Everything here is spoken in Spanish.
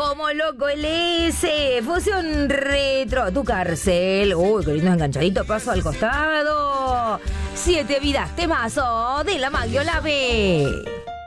como loco el S. Fusión retro, tu cárcel. Uy, qué lindo enganchadito, paso al costado. 7 vidas, temazo de la Maggiolave.